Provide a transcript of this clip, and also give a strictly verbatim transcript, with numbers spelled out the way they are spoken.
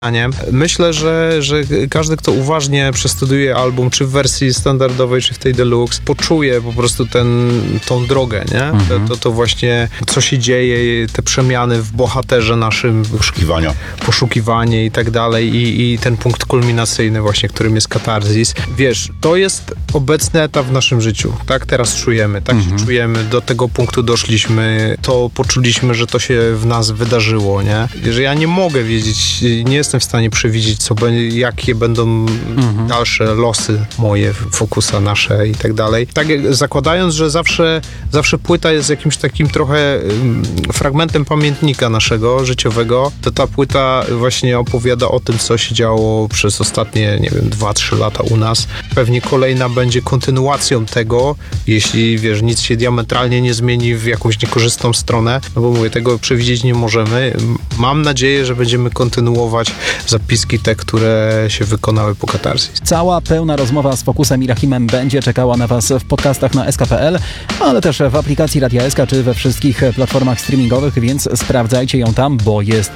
Myślę, że, że każdy, kto uważnie przestudiuje album, czy w wersji standardowej, czy w tej deluxe, poczuje po prostu ten, tą drogę, nie? Mhm. To, to właśnie, co się dzieje, te przemiany w bohaterze naszym. Poszukiwania. Poszukiwanie i tak dalej i, i ten punkt kulminacyjny właśnie, którym jest katarzis. Wiesz, to jest obecny etap w naszym życiu. Tak teraz czujemy, tak mhm. się czujemy, do tego punktu doszliśmy, to poczuliśmy, że to się w nas wydarzyło, nie? Że ja nie mogę wiedzieć, nie jestem w stanie przewidzieć, co będzie, jakie będą mhm. dalsze losy moje, Focusa nasze i tak dalej. Tak jak zakładając, że zawsze, zawsze płyta jest jakimś takim trochę um, fragmentem pamiętnika naszego, życiowego, to ta płyta właśnie opowiada o tym, co się działo przez ostatnie, nie wiem, dwa trzy lata u nas. Pewnie kolejna będzie kontynuacją tego, jeśli, wiesz, nic się diametralnie nie zmieni w jakąś niekorzystną stronę, no bo mówię, tego przewidzieć nie możemy. Mam nadzieję, że będziemy kontynuować zapiski te, które się wykonały po katarzis. Cała pełna rozmowa z Focusem i Rahimem będzie czekała na Was w podcastach na S K kropka P L, ale też w aplikacji Radia S K czy we wszystkich platformach streamingowych, więc sprawdzajcie ją tam, bo jest